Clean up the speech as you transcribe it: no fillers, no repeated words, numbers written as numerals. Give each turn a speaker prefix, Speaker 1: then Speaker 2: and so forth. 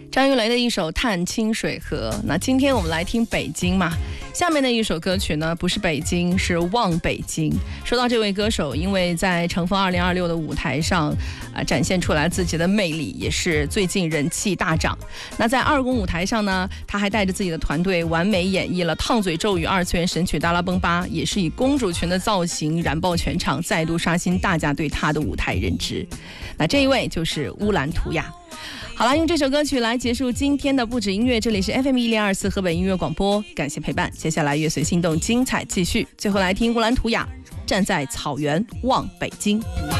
Speaker 1: 张云雷的一首《探清水河》。那今天我们来听北京嘛，下面的一首歌曲呢，不是北京，是《望北京》。说到这位歌手，因为在乘风2026的舞台上展现出来自己的魅力，也是最近人气大涨。那在二宫舞台上呢，他还带着自己的团队完美演绎了烫嘴咒语二次元神曲《达拉崩吧》，也是以公主裙的造型燃爆全场，再度刷新大家对他的舞台认知。那这一位就是乌兰图雅。好了，用这首歌曲来结束今天的不止音乐，这里是 FM1024河北音乐广播，感谢陪伴。接下来乐随心动精彩继续，最后来听乌兰图雅站在草原望北京。